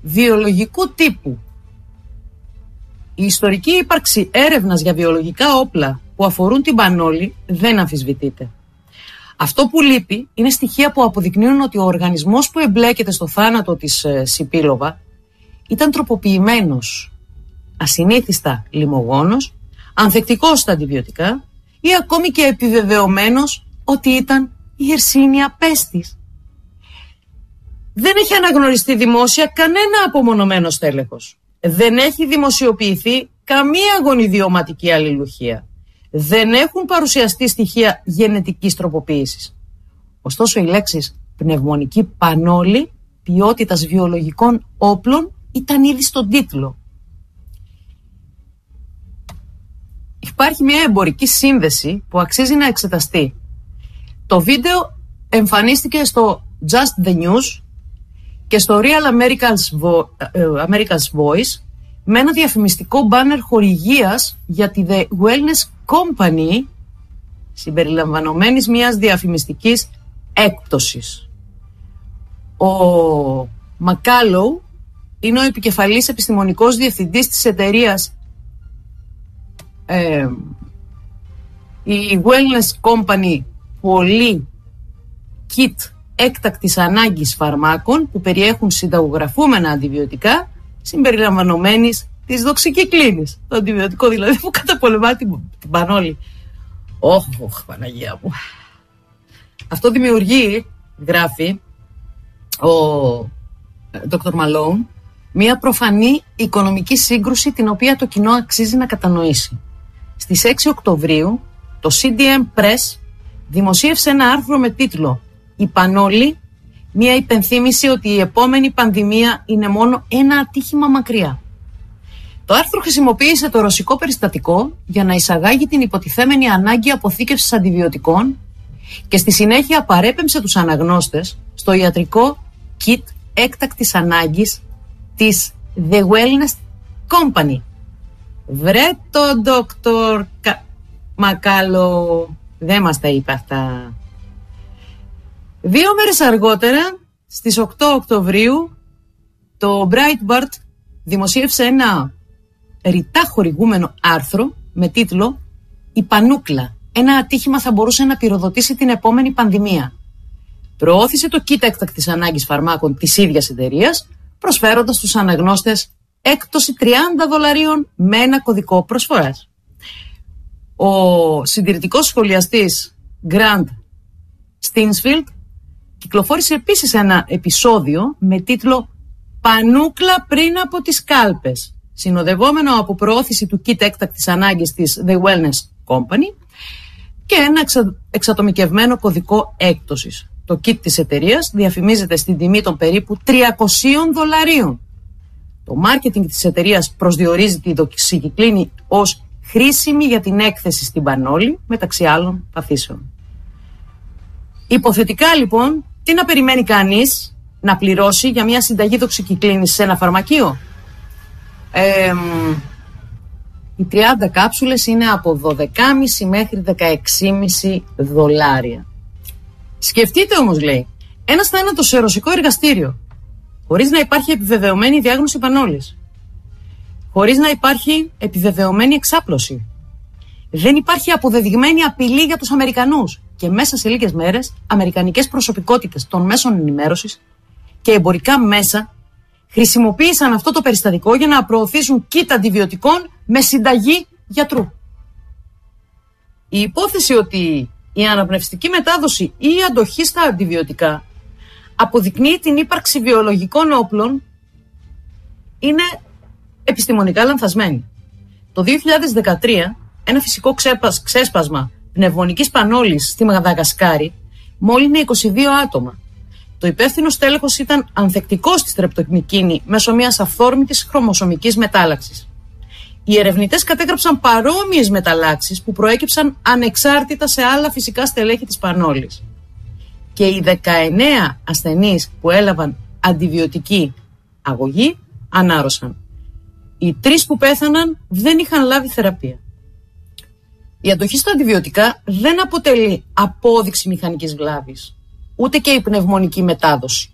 βιολογικού τύπου. Η ιστορική ύπαρξη έρευνας για βιολογικά όπλα που αφορούν την πανόλη δεν αμφισβητείται. Αυτό που λείπει είναι στοιχεία που αποδεικνύουν ότι ο οργανισμός που εμπλέκεται στο θάνατο της Σιπίλοβα ήταν τροποποιημένος, ασυνήθιστα λιμογόνος, ανθεκτικός στα αντιβιωτικά ή ακόμη και επιβεβαιωμένος ότι ήταν η Yersinia pestis. Δεν έχει αναγνωριστεί δημόσια κανένα απομονωμένο στέλεχος. Δεν έχει δημοσιοποιηθεί καμία γονιδιωματική αλληλουχία. Δεν έχουν παρουσιαστεί στοιχεία γενετικής τροποποίησης. Ωστόσο οι λέξεις πνευμονική πανόλη ποιότητας βιολογικών όπλων ήταν ήδη στον τίτλο. Υπάρχει μια εμπορική σύνδεση που αξίζει να εξεταστεί. Το βίντεο εμφανίστηκε στο Just the News και στο Real America's Voice με ένα διαφημιστικό μπάνερ χορηγίας για τη The Wellness Company συμπεριλαμβανομένης μιας διαφημιστικής έκπτωσης. Ο Μακάλοου είναι ο επικεφαλής επιστημονικός διευθυντής της εταιρείας η Wellness Company πολύ kit έκτακτης ανάγκης φαρμάκων που περιέχουν συνταγογραφούμενα αντιβιωτικά συμπεριλαμβανομένης της δοξικικλίνης, το αντιβιωτικό δηλαδή που καταπολεμά την πανόλη. Όχ, Παναγία μου. Αυτό δημιουργεί, γράφει ο Dr. Malone, μια προφανή οικονομική σύγκρουση την οποία το κοινό αξίζει να κατανοήσει. Στις 6 Οκτωβρίου το CDM Press δημοσίευσε ένα άρθρο με τίτλο «Η πανόλη, μια υπενθύμηση ότι η επόμενη πανδημία είναι μόνο ένα ατύχημα μακριά». Το άρθρο χρησιμοποίησε το ρωσικό περιστατικό για να εισαγάγει την υποτιθέμενη ανάγκη αποθήκευσης αντιβιωτικών και στη συνέχεια παρέπεμψε τους αναγνώστες στο ιατρικό kit έκτακτης ανάγκης της The Wellness Company. Βρε το Dr. Μακάλο, δεν μας τα είπε αυτά. 2 μέρες αργότερα, στις 8 Οκτωβρίου, το Breitbart δημοσίευσε ένα ρητά χορηγούμενο άρθρο με τίτλο «Η πανούκλα, ένα ατύχημα θα μπορούσε να πυροδοτήσει την επόμενη πανδημία». Προώθησε το kit έκτακτης ανάγκης φαρμάκων της ίδιας εταιρείας, προσφέροντας στους αναγνώστες έκπτωση $30 με ένα κωδικό προσφοράς. Ο συντηρητικός σχολιαστής Grant Stinsfield κυκλοφόρησε επίσης ένα επεισόδιο με τίτλο «Πανούκλα πριν από τις κάλπες», συνοδευόμενο από προώθηση του kit έκτακτης ανάγκης της The Wellness Company και ένα εξατομικευμένο κωδικό έκπτωσης. Το kit της εταιρείας διαφημίζεται στην τιμή των περίπου $300. Το μάρκετινγκ της εταιρείας προσδιορίζει τη δοξικικλίνη ως χρήσιμη για την έκθεση στην πανόλη, μεταξύ άλλων παθήσεων. Υποθετικά λοιπόν, τι να περιμένει κανείς να πληρώσει για μια συνταγή δοξικικλίνης σε ένα φαρμακείο? Οι 30 κάψουλες είναι από $12,5 μέχρι $16,5. Σκεφτείτε όμως, λέει, ένας θάνατος σε ρωσικό εργαστήριο, χωρίς να υπάρχει επιβεβαιωμένη διάγνωση πανόλης, χωρίς να υπάρχει επιβεβαιωμένη εξάπλωση. Δεν υπάρχει αποδεδειγμένη απειλή για τους Αμερικανούς και μέσα σε λίγες μέρες αμερικανικές προσωπικότητες των μέσων ενημέρωσης και εμπορικά μέσα χρησιμοποίησαν αυτό το περιστατικό για να προωθήσουν kit αντιβιωτικών με συνταγή γιατρού. Η υπόθεση ότι η αναπνευστική μετάδοση ή η αντοχή στα αντιβιωτικά αποδεικνύει την ύπαρξη βιολογικών όπλων είναι επιστημονικά λανθασμένη. Το 2013 ένα φυσικό ξέσπασμα πνευμονικής πανόλης στη Μαδαγασκάρη μόλυνε 22 άτομα. Το υπεύθυνο στέλεχος ήταν ανθεκτικός στη στρεπτομικίνη μέσω μιας αυθόρμητης χρωμοσωμικής μετάλλαξης. Οι ερευνητές κατέγραψαν παρόμοιες μεταλλάξεις που προέκυψαν ανεξάρτητα σε άλλα φυσικά στελέχη της πανόλης. Και οι 19 ασθενείς που έλαβαν αντιβιωτική αγωγή ανάρρωσαν. Οι 3 που πέθαναν δεν είχαν λάβει θεραπεία. Η αντοχή στα αντιβιωτικά δεν αποτελεί απόδειξη μηχανικής βλάβης, ούτε και η πνευμονική μετάδοση.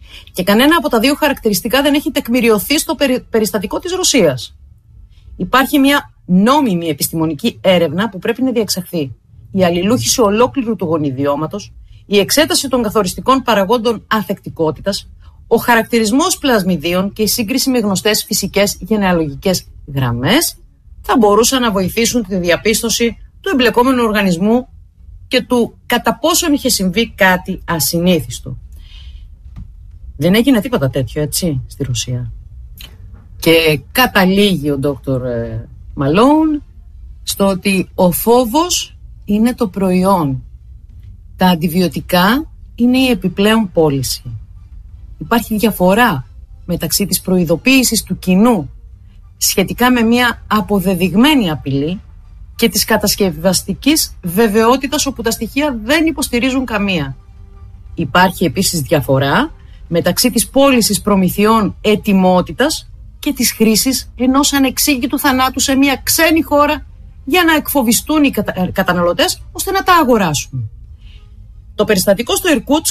Και κανένα από τα δύο χαρακτηριστικά δεν έχει τεκμηριωθεί στο περιστατικό της Ρωσίας. Υπάρχει μια νόμιμη επιστημονική έρευνα που πρέπει να διεξαχθεί. Η αλληλούχηση ολόκληρου του γονιδιώματος, η εξέταση των καθοριστικών παραγόντων ανθεκτικότητας, ο χαρακτηρισμός πλασμιδίων και η σύγκριση με γνωστές φυσικές γενεαλογικές γραμμές θα μπορούσαν να βοηθήσουν τη διαπίστωση του εμπλεκόμενου οργανισμού και του κατά πόσον είχε συμβεί κάτι ασυνήθιστο. Δεν έγινε τίποτα τέτοιο, έτσι, στη Ρωσία. Και καταλήγει ο Dr. Malone στο ότι ο φόβος είναι το προϊόν. Τα αντιβιωτικά είναι η επιπλέον πώληση. Υπάρχει διαφορά μεταξύ της προειδοποίησης του κοινού σχετικά με μια αποδεδειγμένη απειλή και της κατασκευαστικής βεβαιότητας όπου τα στοιχεία δεν υποστηρίζουν καμία. Υπάρχει επίσης διαφορά μεταξύ της πώλησης προμηθειών ετοιμότητας και της χρήσης ενός ανεξήγητου θανάτου σε μια ξένη χώρα για να εκφοβιστούν οι καταναλωτές ώστε να τα αγοράσουν. Το περιστατικό στο Ιρκούτσκ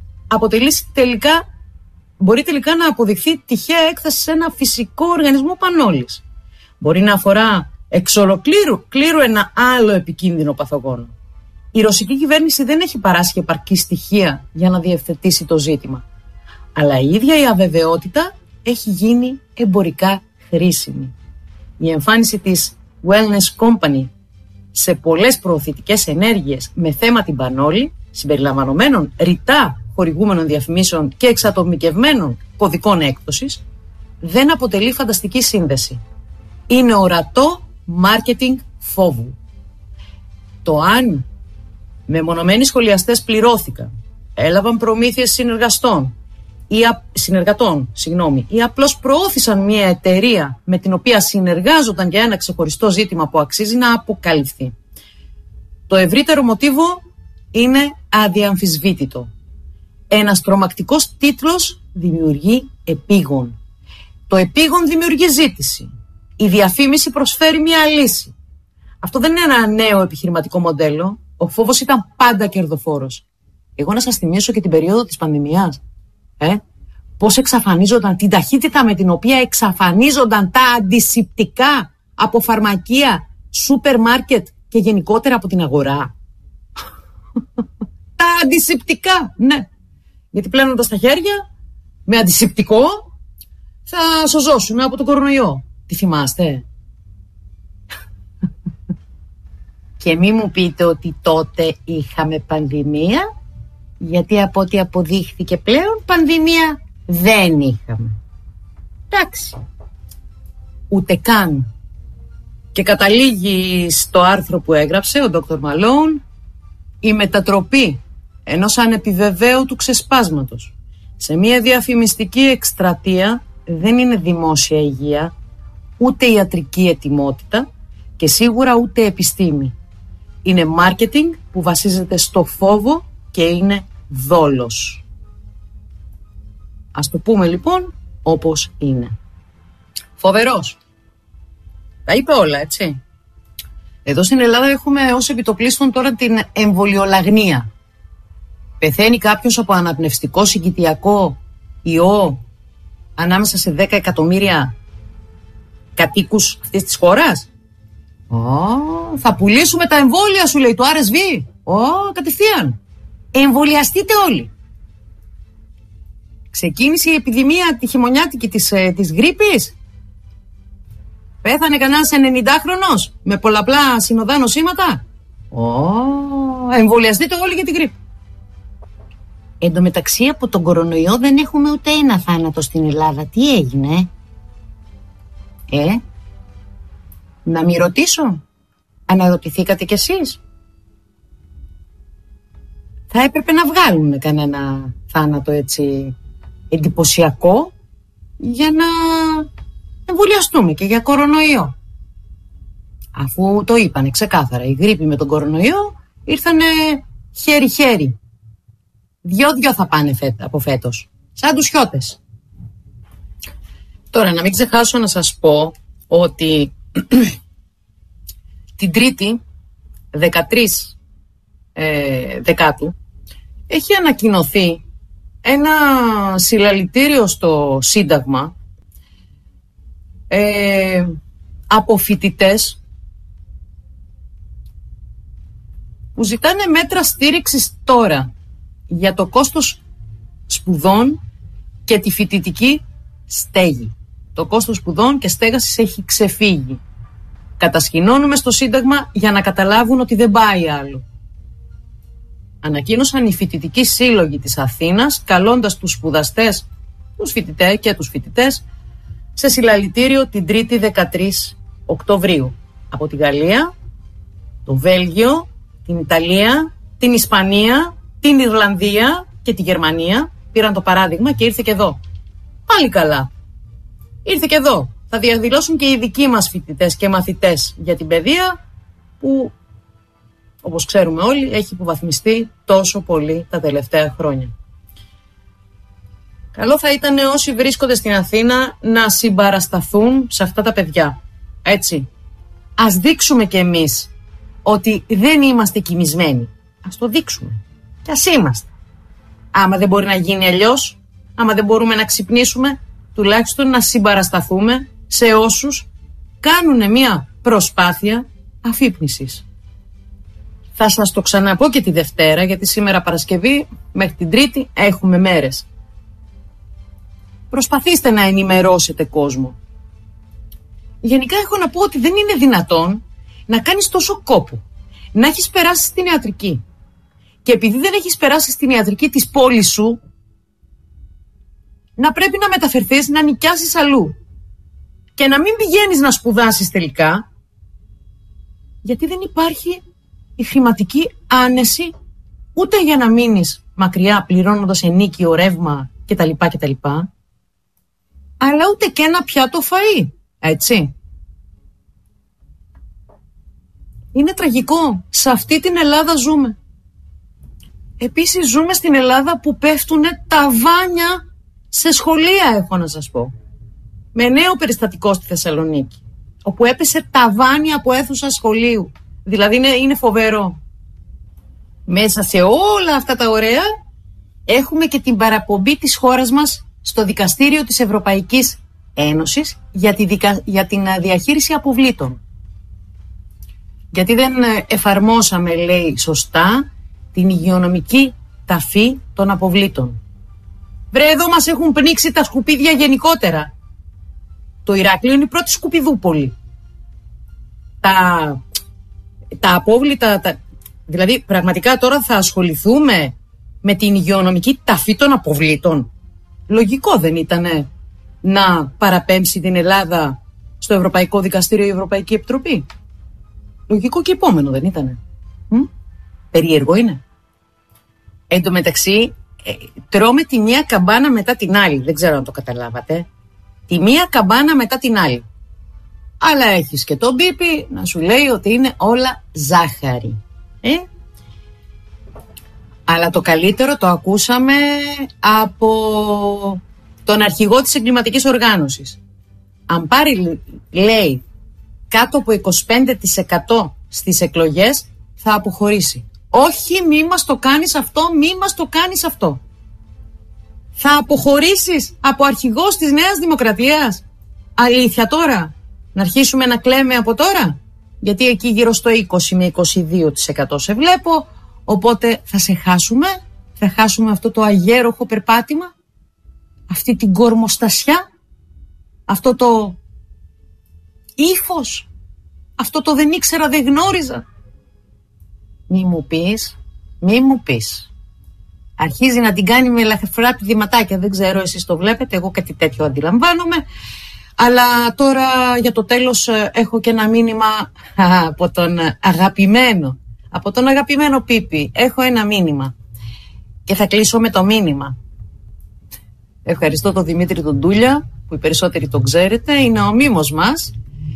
μπορεί τελικά να αποδειχθεί τυχαία έκθεση σε ένα φυσικό οργανισμό πανόλης. Μπορεί να αφορά εξ ολοκλήρου ένα άλλο επικίνδυνο παθογόνο. Η ρωσική κυβέρνηση δεν έχει παράσχει επαρκή στοιχεία για να διευθετήσει το ζήτημα. Αλλά η ίδια η αβεβαιότητα έχει γίνει εμπορικά χρήσιμη. Η εμφάνιση της Wellness Company σε πολλές προωθητικές ενέργειες με θέμα την πανόλη, συμπεριλαμβανομένων ρητά χορηγούμενων διαφημίσεων και εξατομικευμένων κωδικών έκπτωσης, δεν αποτελεί φανταστική σύνδεση. Είναι ορατό μάρκετινγκ φόβου. Το αν μεμονωμένοι σχολιαστές πληρώθηκαν, έλαβαν προμήθειες συνεργατών ή απλώς προώθησαν μια εταιρεία με την οποία συνεργάζονταν για ένα ξεχωριστό ζήτημα που αξίζει να αποκαλυφθεί. Το ευρύτερο μοτίβο είναι αδιαμφισβήτητο. Ένας τρομακτικός τίτλος δημιουργεί επίγον. Το επίγον δημιουργεί ζήτηση. Η διαφήμιση προσφέρει μια λύση. Αυτό δεν είναι ένα νέο επιχειρηματικό μοντέλο. Ο φόβος ήταν πάντα κερδοφόρος. Εγώ να σας θυμίσω και την περίοδο της πανδημίας. Πώς εξαφανίζονταν, την ταχύτητα με την οποία εξαφανίζονταν τα αντισηπτικά από φαρμακεία, σούπερ μάρκετ και γενικότερα από την αγορά. Τα αντισηπτικά, ναι. Γιατί πλένοντας τα χέρια με αντισηπτικό θα σωζώσουμε από τον κορονοϊό. Τι θυμάστε? Και μη μου πείτε ότι τότε είχαμε πανδημία, γιατί από ό,τι αποδείχθηκε πλέον πανδημία δεν είχαμε. Εντάξει. Ούτε καν. Και καταλήγει στο άρθρο που έγραψε ο Dr. Malone η μετατροπή ενός ανεπιβεβαίωτου ξεσπάσματος σε μια διαφημιστική εκστρατεία δεν είναι δημόσια υγεία, ούτε ιατρική ετοιμότητα και σίγουρα ούτε επιστήμη. Είναι μάρκετινγκ που βασίζεται στο φόβο και είναι δόλος. Ας το πούμε λοιπόν όπως είναι. Φοβερός. Τα είπε όλα, έτσι. Εδώ στην Ελλάδα έχουμε ως επιτοπλίστων τώρα την εμβολιολαγνία. Πεθαίνει κάποιος από αναπνευστικό συγκητιακό ιό ανάμεσα σε 10 εκατομμύρια κατοίκους αυτής της χώρας. Θα πουλήσουμε τα εμβόλια, σου λέει, το RSV. Κατευθείαν. Εμβολιαστείτε όλοι. Ξεκίνησε η επιδημία τη χειμωνιάτικη της γρίπης. Πέθανε κανένας 90χρονος με πολλαπλά συνοδά νοσήματα. Εμβολιαστείτε όλοι για την γρίπη. Εν τω μεταξύ από τον κορονοϊό δεν έχουμε ούτε ένα θάνατο στην Ελλάδα. Τι έγινε? Να μη ρωτήσω. Αναρωτηθήκατε κι εσείς? Θα έπρεπε να βγάλουν κανένα θάνατο έτσι εντυπωσιακό για να εμβολιαστούμε και για κορονοϊό. Αφού το είπανε ξεκάθαρα, η γρίπη με τον κορονοϊό ήρθανε χέρι-χέρι. Δυο θα πάνε από φέτος, σαν τους χιώτες. Τώρα να μην ξεχάσω να σας πω ότι την Τρίτη 13 Δεκάτου έχει ανακοινωθεί ένα συλλαλητήριο στο Σύνταγμα από φοιτητές που ζητάνε μέτρα στήριξης τώρα για το κόστος σπουδών και τη φοιτητική στέγη. Το κόστος σπουδών και στέγασης έχει ξεφύγει. Κατασχηνώνουμε στο Σύνταγμα για να καταλάβουν ότι δεν πάει άλλο. Ανακοίνωσαν οι φοιτητικοί σύλλογοι της Αθήνας, καλώντας τους σπουδαστές, τους φοιτητές και τους φοιτητές, σε συλλαλητήριο την 3η 13 Οκτωβρίου. Από τη Γαλλία, το Βέλγιο, την Ιταλία, την Ισπανία, την Ιρλανδία και τη Γερμανία πήραν το παράδειγμα και ήρθε και εδώ. Πάλι καλά. Ήρθε και εδώ. Θα διαδηλώσουν και οι δικοί μας φοιτητές και μαθητές για την παιδεία που, όπως ξέρουμε όλοι, έχει υποβαθμιστεί τόσο πολύ τα τελευταία χρόνια. Καλό θα ήταν όσοι βρίσκονται στην Αθήνα να συμπαρασταθούν σε αυτά τα παιδιά. Έτσι. Ας δείξουμε κι εμείς ότι δεν είμαστε κοιμισμένοι. Ας το δείξουμε. Κι ας είμαστε. Άμα δεν μπορεί να γίνει αλλιώς, άμα δεν μπορούμε να ξυπνήσουμε, τουλάχιστον να συμπαρασταθούμε σε όσους κάνουν μια προσπάθεια αφύπνισης. Θα σας το ξαναπώ και τη Δευτέρα, γιατί σήμερα Παρασκευή μέχρι την Τρίτη έχουμε μέρες. Προσπαθήστε να ενημερώσετε κόσμο. Γενικά έχω να πω ότι δεν είναι δυνατόν να κάνεις τόσο κόπο, να έχεις περάσει στην ιατρική και επειδή δεν έχεις περάσει στην ιατρική της πόλης σου, να πρέπει να μεταφερθείς να νοικιάσεις αλλού και να μην πηγαίνεις να σπουδάσεις τελικά, γιατί δεν υπάρχει η χρηματική άνεση ούτε για να μείνεις μακριά πληρώνοντας ενίκιο, ρεύμα κτλ. Αλλά ούτε και ένα πιάτο φαΐ, έτσι. Είναι τραγικό. Σε αυτή την Ελλάδα ζούμε. Επίσης ζούμε στην Ελλάδα που πέφτουν ταβάνια σε σχολεία, έχω να σας πω. Με νέο περιστατικό στη Θεσσαλονίκη, όπου έπεσε ταβάνι από αίθουσα σχολείου. Δηλαδή είναι φοβερό. Μέσα σε όλα αυτά τα ωραία έχουμε και την παραπομπή της χώρας μας στο Δικαστήριο της Ευρωπαϊκής Ένωσης για την διαχείριση αποβλήτων. Γιατί δεν εφαρμόσαμε, λέει, σωστά την υγειονομική ταφή των αποβλήτων. Βρε, εδώ μας έχουν πνίξει τα σκουπίδια γενικότερα. Το Ηράκλειο είναι η πρώτη σκουπιδούπολη. Τα απόβλητα, δηλαδή πραγματικά τώρα θα ασχοληθούμε με την υγειονομική ταφή των αποβλήτων. Λογικό δεν ήτανε να παραπέμψει την Ελλάδα στο Ευρωπαϊκό Δικαστήριο η Ευρωπαϊκή Επιτροπή? Λογικό και επόμενο δεν ήτανε? Περίεργο είναι. Εν τω μεταξύ τρώμε τη μία καμπάνα μετά την άλλη. Δεν ξέρω αν το καταλάβατε. Τη μία καμπάνα μετά την άλλη. Αλλά έχεις και τον Μπίπη να σου λέει ότι είναι όλα ζάχαρη. Αλλά το καλύτερο το ακούσαμε από τον αρχηγό της εγκληματικής οργάνωσης. Αν πάρει, λέει, κάτω από 25% στις εκλογές θα αποχωρήσει. Όχι, μη μας το κάνεις αυτό, μη μας το κάνεις αυτό. Θα αποχωρήσεις από αρχηγός της Νέας Δημοκρατίας? Αλήθεια τώρα? Να αρχίσουμε να κλαίμε από τώρα? Γιατί εκεί γύρω στο 20 με 22% σε βλέπω. Οπότε θα σε χάσουμε. Θα χάσουμε αυτό το αγέροχο περπάτημα, αυτή την κορμοστασιά, αυτό το ύφος, αυτό το δεν ήξερα, δεν γνώριζα. Μη μου πεις. Αρχίζει να την κάνει με ελαφρά πηδηματάκια. Δεν ξέρω εσείς το βλέπετε, εγώ κάτι τέτοιο αντιλαμβάνομαι. Αλλά τώρα για το τέλος έχω και ένα μήνυμα από τον αγαπημένο Πίπη. Έχω ένα μήνυμα και θα κλείσω με το μήνυμα. Ευχαριστώ τον Δημήτρη τον Τούλια, που οι περισσότεροι τον ξέρετε, είναι ο μήμος μας.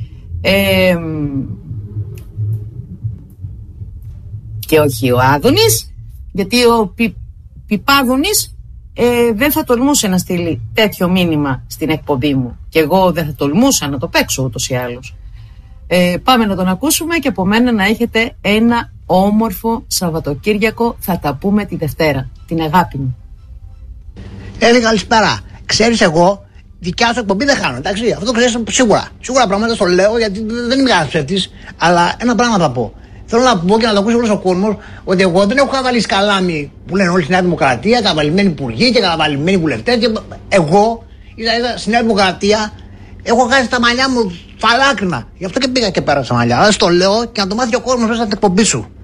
Και όχι ο Άδωνης, γιατί ο Πιπάδωνης δεν θα τολμούσε να στείλει τέτοιο μήνυμα στην εκπομπή μου. Και εγώ δεν θα τολμούσα να το παίξω ούτως ή άλλως. Πάμε να τον ακούσουμε και από μένα να έχετε ένα όμορφο Σαββατοκύριακο. Θα τα πούμε τη Δευτέρα. Την αγάπη μου. Έλεγα καλησπέρα. Ξέρεις, εγώ δικιά σου εκπομπή δεν χάνω, εντάξει. Αυτό το ξέρεις σίγουρα. Σίγουρα πράγματα το λέω γιατί δεν είμαι κανένας ψεύτης. Αλλά ένα πράγμα θα πω. Θέλω να πω και να το ακούσει όλος ο κόσμος ότι εγώ δεν έχω καβαλήσει καλάμι που λένε όλοι στη Νέα Δημοκρατία, καβαλημένοι υπουργοί και καβαλημένοι βουλευτές. Εγώ στη Νέα Δημοκρατία έχω χάσει τα μαλλιά μου φαλάκρινα. Γι' αυτό και πήγα και πέρα στα μαλλιά. Αλλά το λέω και να το μάθει ο κόσμος μέσα στην εκπομπή σου.